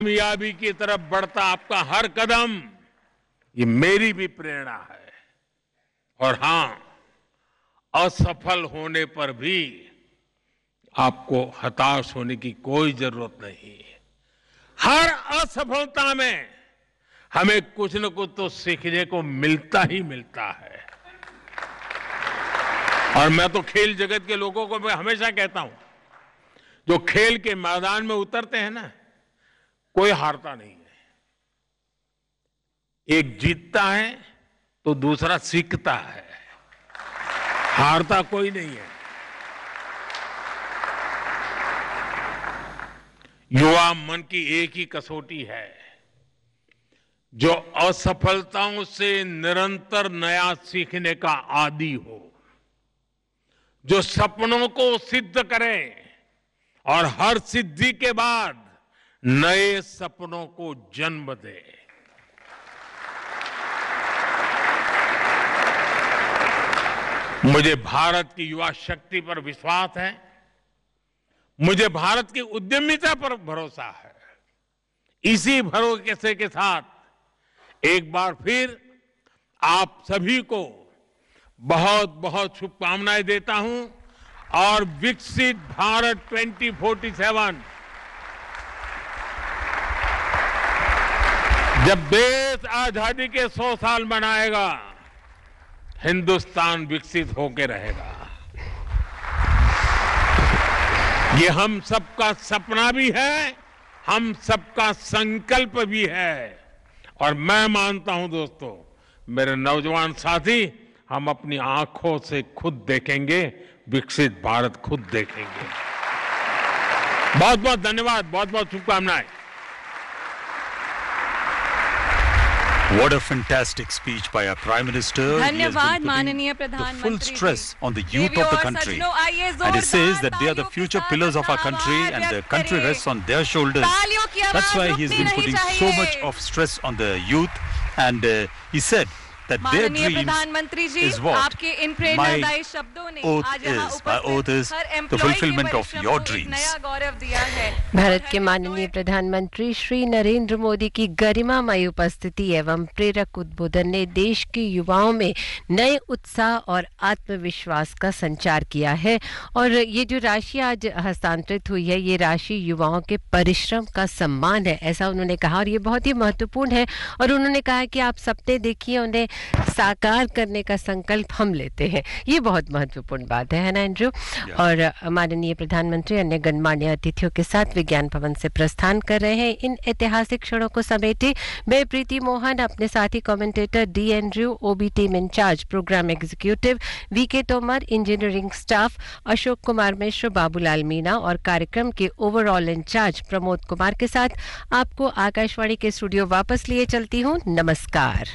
कामयाबी की तरफ बढ़ता आपका हर कदम ये मेरी भी प्रेरणा है। और हां, असफल होने पर भी आपको हताश होने की कोई जरूरत नहीं। हर असफलता में हमें कुछ न कुछ तो सीखने को मिलता ही मिलता है। और मैं तो खेल जगत के लोगों को मैं हमेशा कहता हूं, जो खेल के मैदान में उतरते हैं ना, कोई हारता नहीं है। एक जीतता है तो दूसरा सीखता है, हारता कोई नहीं है। युवा मन की एक ही कसौटी है, जो असफलताओं से निरंतर नया सीखने का आदी हो, जो सपनों को सिद्ध करे और हर सिद्धि के बाद नए सपनों को जन्म दे। मुझे भारत की युवा शक्ति पर विश्वास है, मुझे भारत की उद्यमिता पर भरोसा है। इसी भरोसे के साथ एक बार फिर आप सभी को बहुत बहुत शुभकामनाएं देता हूं और विकसित भारत 2047 जब देश आजादी के 100 साल मनाएगा, हिंदुस्तान विकसित होकर रहेगा। ये हम सबका सपना भी है, हम सबका संकल्प भी है। और मैं मानता हूं दोस्तों, मेरे नौजवान साथी, हम अपनी आंखों से खुद देखेंगे, विकसित भारत खुद देखेंगे। बहुत बहुत धन्यवाद, बहुत बहुत शुभकामनाएं। What a fantastic speech by our Prime Minister. धन्यवाद माननीय प्रधानमंत्री। The full stress on the youth of the country. And he says that they are the future pillars of our country and the country rests on their shoulders. That's why he has been putting so much of stress on the youth. And he said that their dreams is what आपके इन प्रेरणादायी शब्दों ने आज यहाँ उपस्थित हर employ the fulfillment of your dreams. नया गौरव दिया है। भारत के माननीय प्रधानमंत्री श्री नरेंद्र मोदी की गरिमामय उपस्थिति एवं प्रेरक उद्बोधन ने देश के युवाओं में नए उत्साह और आत्मविश्वास का संचार किया है। और ये जो राशि आज हस्तांतरित हुई है, ये राशि युवाओं के परिश्रम का सम्मान है, ऐसा उन्होंने कहा। और ये बहुत ही महत्वपूर्ण है। और उन्होंने कहा कि आप सपने देखिए, उन्हें साकार करने का संकल्प हम लेते हैं। ये बहुत महत्वपूर्ण बात है ना एंड्रू? और माननीय प्रधानमंत्री अन्य गणमान्य अतिथियों के साथ विज्ञान भवन से प्रस्थान कर रहे हैं। इन ऐतिहासिक क्षणों को समेटे मैं प्रीति मोहन, अपने साथी कमेंटेटर डी एंड्रू, ओबी team incharge, programme executive VK Tomar, engineering staff Ashok Kumar Mishra, Babulal Meena और कार्यक्रम के ओवरऑल इंचार्ज प्रमोद कुमार के साथ आपको आकाशवाणी के स्टूडियो वापस लिए चलती हूँ। नमस्कार।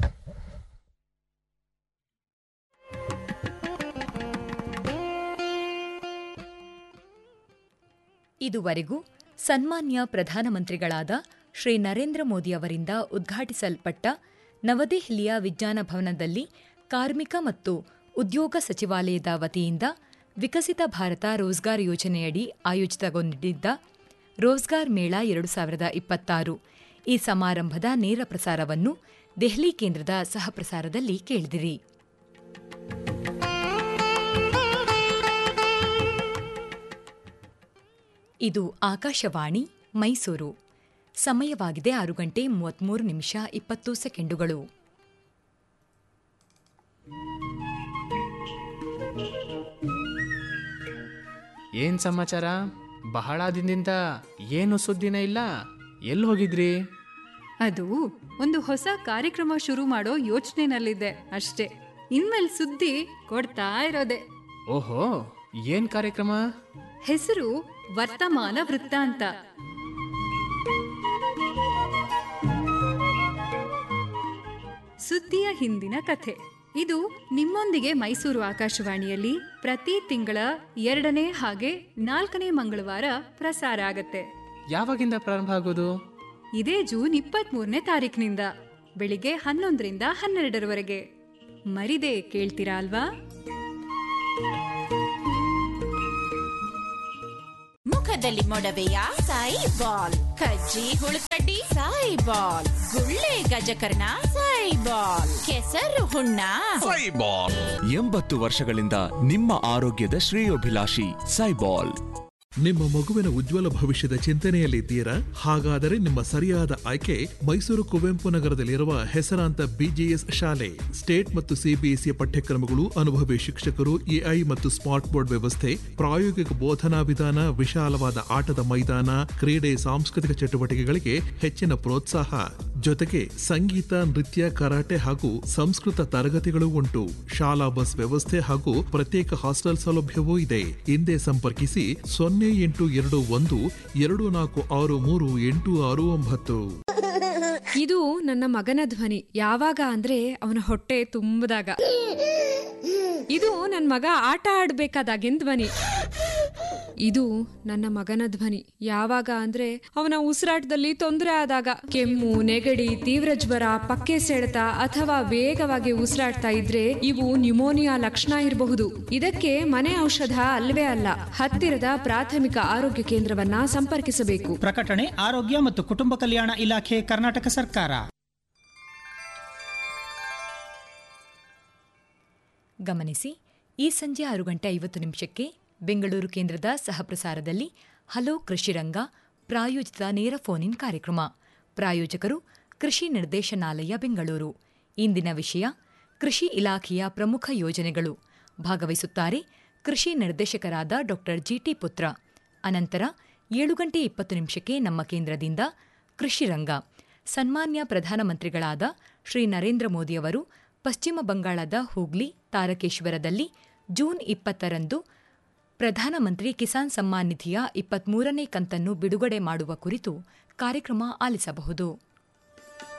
ಇದುವರೆಗೂ ಸನ್ಮಾನ್ಯ ಪ್ರಧಾನಮಂತ್ರಿಗಳಾದ ಶ್ರೀ ನರೇಂದ್ರ ಮೋದಿ ಅವರಿಂದ ಉದ್ಘಾಟಿಸಲ್ಪಟ್ಟ ನವದೆಹಲಿಯ ವಿಜ್ಞಾನ ಭವನದಲ್ಲಿ ಕಾರ್ಮಿಕ ಮತ್ತು ಉದ್ಯೋಗ ಸಚಿವಾಲಯದ ವತಿಯಿಂದ ವಿಕಸಿತ ಭಾರತ ರೋಜ್ಗಾರ್ ಯೋಜನೆಯಡಿ ಆಯೋಜಿತಗೊಂಡಿದ್ದ ರೋಜ್ಗಾರ್ ಮೇಳ 2026 ಈ ಸಮಾರಂಭದ ನೇರ ಪ್ರಸಾರವನ್ನು ದೆಹಲಿ ಕೇಂದ್ರದ ಸಹಪ್ರಸಾರದಲ್ಲಿ ಕೇಳಿದಿರಿ. ಇದು ಆಕಾಶವಾಣಿ ಮೈಸೂರು. ಸಮಯವಾಗಿದೆ 6:33:20. ಏನ್ ಸಮಾಚಾರ? ಬಹಳ ದಿನದಿಂದ ಏನು ಸುದ್ದಿನೇ ಇಲ್ಲ. ಎಲ್ಲಿ ಹೋಗಿದ್ರಿ? ಅದು ಒಂದು ಹೊಸ ಕಾರ್ಯಕ್ರಮ ಶುರು ಮಾಡೋ ಯೋಚನೆನಲ್ಲಿದೆ ಅಷ್ಟೇ. ಇನ್ಮೇಲೆ ಸುದ್ದಿ ಕೊಡ್ತಾ ಇರೋದೆ. ಓಹೋ, ಏನ್ ಕಾರ್ಯಕ್ರಮ? ಹೆಸರು ವರ್ತಮಾನ ವೃತ್ತಾಂತ. ಸುದ್ದಿಯ ಹಿಂದಿನ ಕಥೆ. ಇದು ನಿಮ್ಮೊಂದಿಗೆ ಮೈಸೂರು ಆಕಾಶವಾಣಿಯಲ್ಲಿ ಪ್ರತಿ ತಿಂಗಳ 2ನೇ ಹಾಗೆ 4ನೇ ಮಂಗಳವಾರ ಪ್ರಸಾರ ಆಗತ್ತೆ. ಯಾವಾಗಿಂದ ಪ್ರಾರಂಭ ಆಗೋದು? ಇದೇ ಜೂನ್ 23ನೇ ತಾರೀಕಿನಿಂದ ಬೆಳಿಗ್ಗೆ 11ರಿಂದ 12ರವರೆಗೆ. ಮರಿದೆ ಕೇಳ್ತೀರಾ ಅಲ್ವಾ? ಮುಖದ ಕೂದಲಿ ಮೊಡವೆಯ ಸೈಬಾಲ್, ಕಜ್ಜಿ ಹುಳುಕಡ್ಡಿ ಸೈಬಾಲ್, ಗುಳ್ಳೆ ಗಜಕರ್ಣ ಸೈಬಾಲ್, ಕೆಸರು ಹುಣ್ಣ ಸೈಬಾಲ್. 80 ವರ್ಷಗಳಿಂದ ನಿಮ್ಮ ಆರೋಗ್ಯದ ಶ್ರೇಯೋಭಿಲಾಷಿ ಸೈಬಾಲ್. ನಿಮ್ಮ ಮಗುವಿನ ಉಜ್ವಲ ಭವಿಷ್ಯದ ಚಿಂತನೆಯಲ್ಲಿದ್ದೀರಾ? ಹಾಗಾದರೆ ನಿಮ್ಮ ಸರಿಯಾದ ಆಯ್ಕೆ ಮೈಸೂರು ಕುವೆಂಪು ನಗರದಲ್ಲಿರುವ ಹೆಸರಾಂತ ಬಿಜಿಎಸ್ ಶಾಲೆ. ಸ್ಟೇಟ್ ಮತ್ತು ಸಿಬಿಎಸ್ಇ ಪಠ್ಯಕ್ರಮಗಳು, ಅನುಭವಿ ಶಿಕ್ಷಕರು, ಎಐ ಮತ್ತು ಸ್ಮಾರ್ಟ್ ಬೋರ್ಡ್ ವ್ಯವಸ್ಥೆ, ಪ್ರಾಯೋಗಿಕ ಬೋಧನಾ ವಿಧಾನ, ವಿಶಾಲವಾದ ಆಟದ ಮೈದಾನ, ಕ್ರೀಡೆ, ಸಾಂಸ್ಕೃತಿಕ ಚಟುವಟಿಕೆಗಳಿಗೆ ಹೆಚ್ಚಿನ ಪ್ರೋತ್ಸಾಹ. ಜೊತೆಗೆ ಸಂಗೀತ, ನೃತ್ಯ, ಕರಾಟೆ ಹಾಗೂ ಸಂಸ್ಕೃತ ತರಗತಿಗಳು ಉಂಟು. ಶಾಲಾ ಬಸ್ ವ್ಯವಸ್ಥೆ ಹಾಗೂ ಪ್ರತ್ಯೇಕ ಹಾಸ್ಟೆಲ್ ಸೌಲಭ್ಯವೂ ಇದೆ. ಹಿಂದೆ ಸಂಪರ್ಕಿಸಿ 082124638669. ಇದು ನನ್ನ ಮಗನ ಧ್ವನಿ. ಯಾವಾಗ ಅಂದ್ರೆ ಅವನ ಹೊಟ್ಟೆ ತುಂಬದಾಗ. ಇದು ನನ್ನ ಮಗ ಆಟ ಆಡ್ಬೇಕಾದಾಗಿನ ಧ್ವನಿ. ಇದು ನನ್ನ ಮಗನ ಧ್ವನಿ. ಯಾವಾಗ ಅಂದ್ರೆ ಅವನ ಉಸಿರಾಟದಲ್ಲಿ ತೊಂದರೆ ಆದಾಗ, ಕೆಮ್ಮು, ನೆಗಡಿ, ತೀವ್ರ ಜ್ವರ, ಪಕ್ಕೆ ಸೆಳೆತ ಅಥವಾ ವೇಗವಾಗಿ ಉಸಿರಾಡ್ತಾ ಇದ್ರೆ ಇವು ನ್ಯುಮೋನಿಯಾ ಲಕ್ಷಣ ಇರಬಹುದು. ಇದಕ್ಕೆ ಮನೆ ಔಷಧ ಅಲ್ವೇ ಅಲ್ಲ. ಹತ್ತಿರದ ಪ್ರಾಥಮಿಕ ಆರೋಗ್ಯ ಕೇಂದ್ರವನ್ನ ಸಂಪರ್ಕಿಸಬೇಕು. ಪ್ರಕಟಣೆ ಆರೋಗ್ಯ ಮತ್ತು ಕುಟುಂಬ ಕಲ್ಯಾಣ ಇಲಾಖೆ, ಕರ್ನಾಟಕ ಸರ್ಕಾರ. ಗಮನಿಸಿ, ಈ ಸಂಜೆ 6:50 ಬೆಂಗಳೂರು ಕೇಂದ್ರದ ಸಹಪ್ರಸಾರದಲ್ಲಿ ಹಲೋ ಕೃಷಿರಂಗ ಪ್ರಾಯೋಜಿತ ನೇರ ಫೋನ್ ಇನ್ ಕಾರ್ಯಕ್ರಮ. ಪ್ರಾಯೋಜಕರು ಕೃಷಿ ನಿರ್ದೇಶನಾಲಯ ಬೆಂಗಳೂರು. ಇಂದಿನ ವಿಷಯ ಕೃಷಿ ಇಲಾಖೆಯ ಪ್ರಮುಖ ಯೋಜನೆಗಳು. ಭಾಗವಹಿಸುತ್ತಾರೆ ಕೃಷಿ ನಿರ್ದೇಶಕರಾದ ಡಾ ಜಿಟಿ ಪುತ್ರ. ಅನಂತರ 7:20 ನಮ್ಮ ಕೇಂದ್ರದಿಂದ ಕೃಷಿರಂಗ. ಸನ್ಮಾನ್ಯ ಪ್ರಧಾನಮಂತ್ರಿಗಳಾದ ಶ್ರೀ ನರೇಂದ್ರ ಮೋದಿಯವರು ಪಶ್ಚಿಮ ಬಂಗಾಳದ ಹೂಗ್ಲಿ ತಾರಕೇಶ್ವರದಲ್ಲಿ ಜೂನ್ 20ರಂದು ಪ್ರಧಾನಮಂತ್ರಿ ಕಿಸಾನ್ ಸಮ್ಮಾನ್ ನಿಧಿಯ 23ನೇ ಕಂತನ್ನು ಬಿಡುಗಡೆ ಮಾಡುವ ಕುರಿತು ಕಾರ್ಯಕ್ರಮ ಆಲಿಸಬಹುದು.